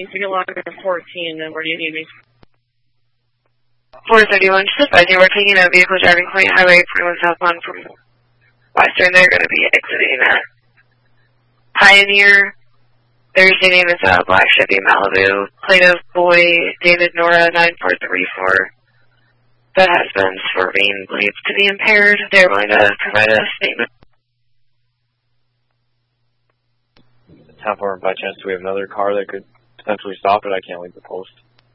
to get longer than 14, then where do you need me? 431, just advising we're taking a vehicle driving Point Highway 41 southbound from Western. They're going to be exiting at Pioneer. Their name is Black Chevy Malibu. Plate of boy David Nora 9434. The husband's swerving believes to be impaired. They're willing to provide a statement. Half hour by chance, do we have another car that could potentially stop it? I can't leave the post.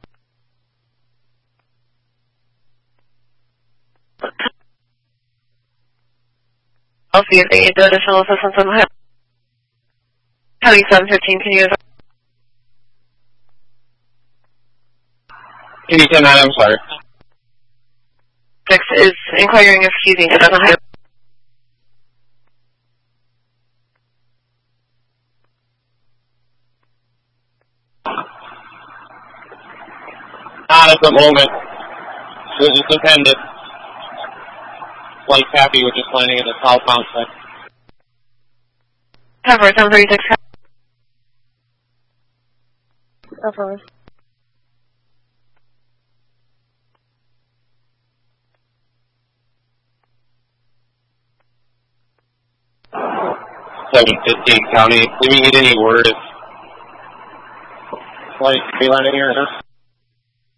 I'll see if they need the additional assistance on the County 715, can you... Can you send that? I'm sorry. 6 is inquiring if he's needed on the highway. Not at the moment. It just depended. Flight's happy with just landing at the southbound side. Cover 736. Cover. County. Do we need any word if flight be landing here or not?